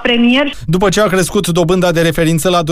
premier. După ce a crescut dobânda de referință la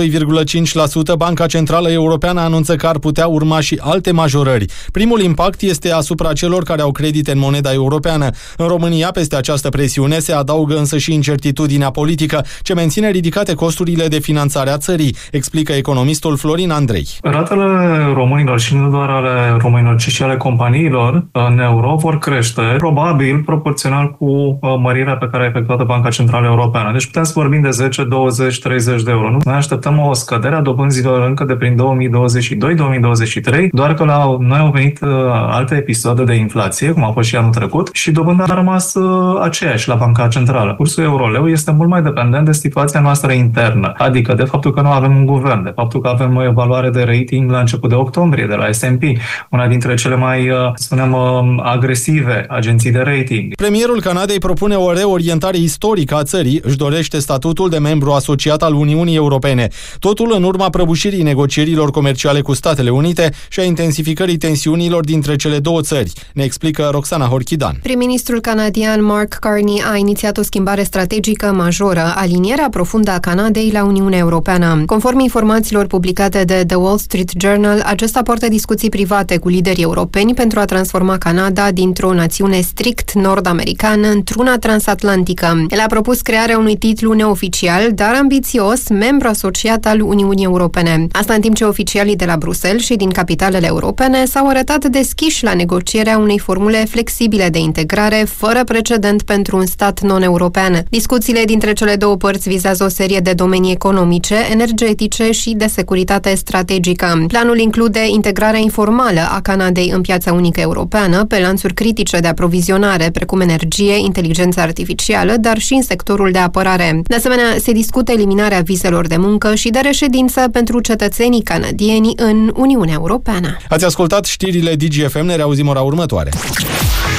2,5%, Banca Centrală Europeană anunță că ar putea urma și alte majorări. Primul impact este asupra celor care au credite în moneda europeană. În România, peste această presiune, se adaugă însă și incertitudinea politică, ce menține ridicate costurile de finanțare a țării, explică economistul Florin Andrei. Ratele românilor și nu doar ale românilor, ci și ale companiilor în euro vor crește, probabil proporțional cu mărirea pe care a efectuat Banca Centrală Europeană. Deci putem să vorbim de 10, 20, 30 de euro. Noi așteptăm o scădere a dobânzilor încă de prin 2022-2023, doar că la noi au venit alte episoade de inflație, cum a fost și anul trecut, și dobânda a rămas aceeași la Banca Centrală. Cursul euro-leu este mult mai dependent de situația noastră internă, adică de faptul că nu avem un guvern, de faptul că avem o evaluare de rating la început de octombrie de la S&P, una dintre cele mai, spunem, agresive agenții de rating. Premierul Canadei propune o reorientare istorică a țării, își dorește statutul de membru asociat al Uniunii Europene. Totul în urma prăbușirii negocierilor comerciale cu Statele Unite și a intensificării tensiunilor dintre cele două țări, ne explică Roxana Horchidan. Prim-ministrul canadian Mark Carney a inițiat o schimbare strategică majoră, alinierea profundă a Canadei la Uniunea Europeană. Conform informațiilor publicate de The Wall Street Journal, acesta poartă discuții private cu liderii europeni pentru a transforma Canada dintr-o națiune strict nord-americană într-una transatlantică. El a propus crearea unui titlu neoficial, dar ambițios, membru asociat al Uniunii Europene. Asta în timp ce oficialii de la Bruxelles și din capitalele europene s-au arătat deschiși la negocierea unei formule flexibile de integrare, fără precedent pentru un stat non-european. Discuțiile dintre cele două părți vizează o serie de domenii economice, energetice și de securitate strategică. Planul include integrarea informală a Canadei în piața unică europeană, pe lanțuri critice de aprovizionare, precum energie, inteligență artificială, dar și în sectorul de apărare. De asemenea, se discută eliminarea vizelor de muncă și de reședință pentru cetățenii canadieni în Uniunea Europeană. Ați ascultat știrile DGFM, ne reauzim ora următoare.